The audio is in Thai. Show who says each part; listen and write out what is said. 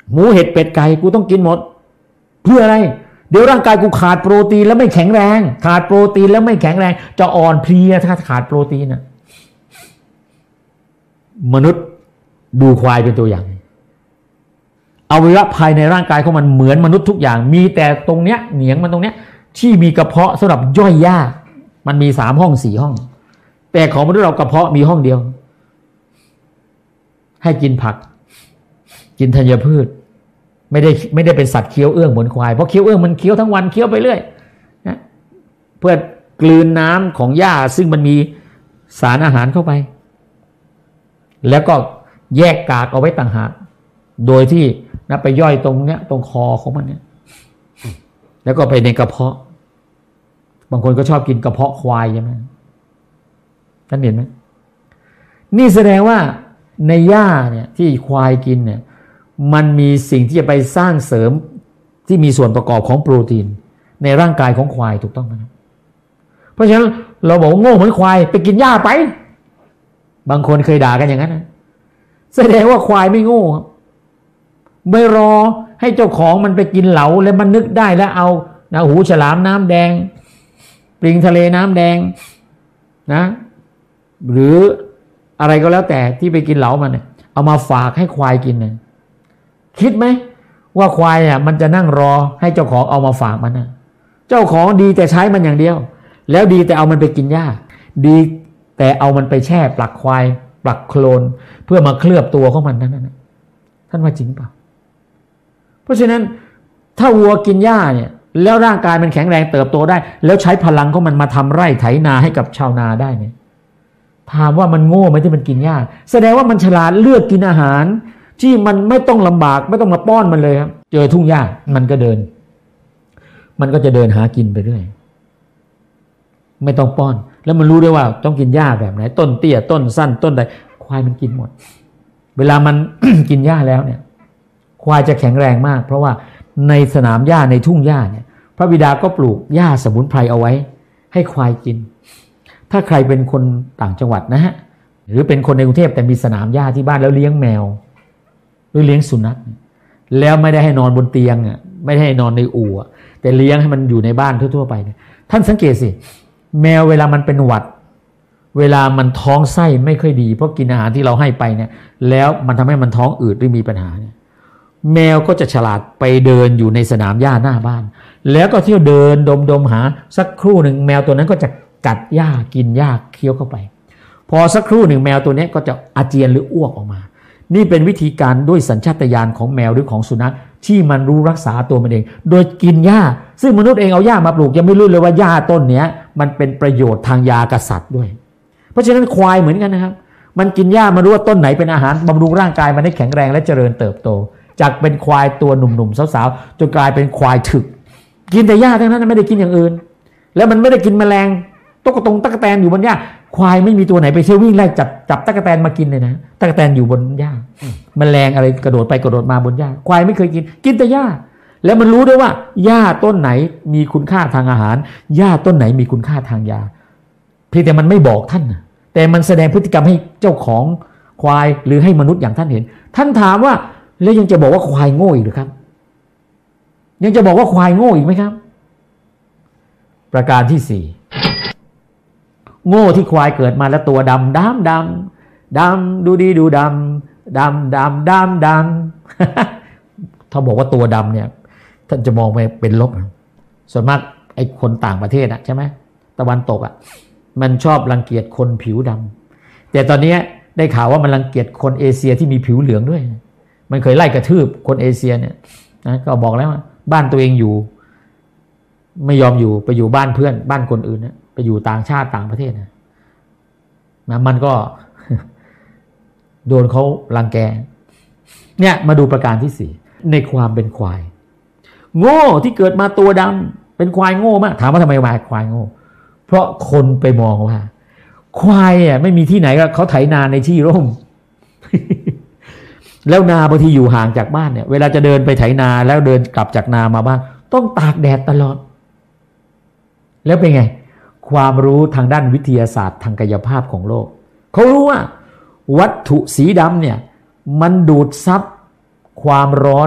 Speaker 1: หมูเห็ดเป็ดไก่กูต้องกินหมดเพื่ออะไรเดี๋ยวร่างกายกูขาดโปรตีนแล้วไม่แข็งแรงขาดโปรตีนแล้วไม่แข็งแรงจะอ่อนเพลียถ้าขาดโปรตีนนะมนุษย์ดูควายเป็นตัวอย่างอวัยวะภายในร่างกายของมันเหมือนมนุษย์ทุกอย่างมีแต่ตรงเนี้ยเหนียงมันตรงเนี้ยที่มีกระเพาะสำหรับย่อยหญ้ามันมี3 ห้อง 4 ห้องแต่ของมนุษย์เรากระเพาะมีห้องเดียวให้กินผักกินธัญพืชไม่ได้เป็นสัตว์เคี้ยวเอื้องเหมือนควายเพราะเคี้ยวเอื้องมันเคี้ยวทั้งวันเคี้ยวไปเรื่อยนะเพื่อกลืนน้ำของหญ้าซึ่งมันมีสารอาหารเข้าไปแล้วก็แยกกากเอาไว้ต่างหากโดยที่นะไปย่อยตรงเนี้ยตรงคอของมันเนี่ยแล้วก็ไปในกระเพาะบางคนก็ชอบกินกระเพาะควายใช่ไหมท่านเห็นไหมนี่แสดงว่าในหญ้าเนี่ยที่ควายกินเนี่ยมันมีสิ่งที่จะไปสร้างเสริมที่มีส่วนประกอบของโปรตีนในร่างกายของควายถูกต้องไหมครับเพราะฉะนั้นเราบอกโง่เหมือนควายไปกินหญ้าไปบางคนเคยด่ากันอย่างนั้นนะแสดงว่าควายไม่โง่ครับไม่รอให้เจ้าของมันไปกินเหลาแล้วมันนึกได้แล้วเอานะหูฉลามน้ำแดงปลิงทะเลน้ำแดงนะหรืออะไรก็แล้วแต่ที่ไปกินเหลามันเนี่ยเอามาฝากให้ควายกินเนี่ยคิดไหมว่าควายอ่ะมันจะนั่งรอให้เจ้าของเอามาฝากมันนะเจ้าของดีแต่ใช้มันอย่างเดียวแล้วดีแต่เอามันไปกินหญ้าดีแต่เอามันไปแช่ปลักควายปลักโคลนเพื่อมาเคลือบตัวของมันนั่นท่านว่าจริงเปล่าเพราะฉะนั้นถ้าวัวกินหญ้าเนี่ยแล้วร่างกายมันแข็งแรงเติบโตได้แล้วใช้พลังของมันมาทำไร่ไถนาให้กับชาวนาได้เนี่ยถามว่ามันโง่ไหมที่มันกินหญ้าแสดงว่ามันฉลาดเลือกกินอาหารที่มันไม่ต้องลำบากไม่ต้องมาป้อนมันเลยครับเจอทุ่งหญ้ามันก็จะเดินหากินไปเรื่อยไม่ต้องป้อนแล้วมันรู้ด้วยว่าต้องกินหญ้าแบบไหนต้นเตี้ยต้นสั้นต้นใดควายมันกินหมดเวลามัน กินหญ้าแล้วเนี่ยควายจะแข็งแรงมากเพราะว่าในสนามหญ้าในทุ่งหญ้าเนี่ยพระบิดาก็ปลูกหญ้าสมุนไพรเอาไว้ให้ควายกินถ้าใครเป็นคนต่างจังหวัดนะฮะหรือเป็นคนในกรุงเทพแต่มีสนามหญ้าที่บ้านแล้วเลี้ยงแมวหรือเลี้ยงสุนัขแล้วไม่ได้ให้นอนบนเตียงอ่ะไม่ได้ให้นอนในอู่แต่เลี้ยงให้มันอยู่ในบ้านทั่วๆไปเนี่ยท่านสังเกตสิแมวเวลามันเป็นหวัดเวลามันท้องไส้ไม่ค่อยดีเพราะกินอาหารที่เราให้ไปเนี่ยแล้วมันทำให้มันท้องอืดหรือมีปัญหาเนี่ยแมวก็จะฉลาดไปเดินอยู่ในสนามหญ้าหน้าบ้านแล้วก็เที่ยวเดินดมหาสักครู่หนึ่งแมวตัวนั้นก็จะกัดหญ้ากินหญ้าเคี้ยวเข้าไปพอสักครู่หนึ่งแมวตัวนี้ก็จะอาเจียนหรืออ้วกออกมานี่เป็นวิธีการด้วยสัญชาตญาณของแมวหรือของสุนัขที่มันรู้รักษาตัวมันเองโดยกินหญ้าซึ่งมนุษย์เองเอาหญ้ามาปลูกยังไม่รู้เลยว่าหญ้าต้นเนี้ยมันเป็นประโยชน์ทางยากษัตริย์ด้วยเพราะฉะนั้นควายเหมือนกันนะครับมันกินหญ้ามันรู้ว่าต้นไหนเป็นอาหารบำรุงร่างกายมันให้แข็งแรงและเจริญเติบโตจากเป็นควายตัวหนุ่มๆสาวๆจนกลายเป็นควายถึกกินแต่หญ้าทั้งนั้นไม่ได้กินอย่างอื่นแล้วมันไม่ได้กินแมลงตุ๊กแตนอยู่บนหญ้าควายไม่มีตัวไหนไปเที่ยววิ่งไล่จับตั๊กแตนมากินเลยนะตั๊กแตนอยู่บนหญ้าแมลงอะไรกระโดดไปกระโดดมาบนหญ้าควายไม่เคยกินแต่หญ้าแล้วมันรู้ด้วยว่าหญ้าต้นไหนมีคุณค่าทางอาหารหญ้าต้นไหนมีคุณค่าทางยาเพียงแต่มันไม่บอกท่านแต่มันแสดงพฤติกรรมให้เจ้าของควายหรือให้มนุษย์อย่างท่านเห็นท่านถามว่าแล้วยังจะบอกว่าควายโง่อีกหรือครับยังจะบอกว่าควายโง่อีกไหมครับประการที่ 4โง่ที่ควายเกิดมาแล้วตัวดำดูดีดูดำถ้าบอกว่าตัวดำเนี่ยท่านจะมองไปเป็นลบส่วนมากไอ้คนต่างประเทศใช่ไหมตะวันตกมันชอบรังเกียจคนผิวดำแต่ตอนนี้ได้ข่าวว่ามันรังเกียจคนเอเชียที่มีผิวเหลืองด้วยมันเคยไล่กระทืบคนเอเชียเนี่ยนะก็บอกแล้วว่าบ้านตัวเองอยู่ไม่ยอมอยู่ไปอยู่บ้านเพื่อนบ้านคนอื่นนะไปอยู่ต่างชาติต่างประเทศนะมันก็ โดนเขารังแกเนี่ยมาดูประการที่ 4ในความเป็นควายโง่ที่เกิดมาตัวดำเป็นควายโง่มากถามว่าทำไมควายโง่เพราะคนไปมองว่าควายไม่มีที่ไหนก็เขาไถนาในที่ร่ม แล้วนาบางทีอยู่ห่างจากบ้านเนี่ยเวลาจะเดินไปไถนาแล้วเดินกลับจากนามาบ้านต้องตากแดดตลอดแล้วเป็นไงความรู้ทางด้านวิทยาศาสตร์ทางกายภาพของโลกเขารู้ว่าวัตถุสีดำเนี่ยมันดูดซับความร้อน